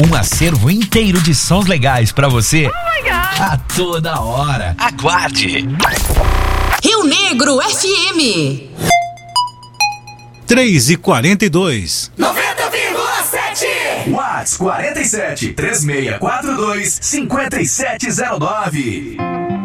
Um acervo inteiro de sons legais pra você. Oh my God. A toda hora. Aguarde. Rio Negro FM 3h42. 90,7. Watts 47 3642 5709.